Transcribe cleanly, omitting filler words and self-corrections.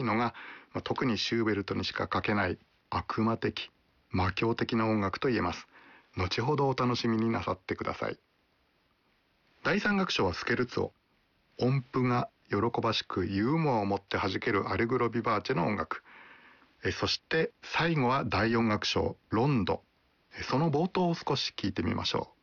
いのが、特にシューベルトにしか書けない悪魔的、魔境的な音楽と言えます。後ほどお楽しみになさってください。第3楽章はスケルツォ。音符が喜ばしくユーモアを持って弾けるアレグロビバーチェの音楽。そして最後は第4楽章ロンド。その冒頭を少し聞いてみましょう。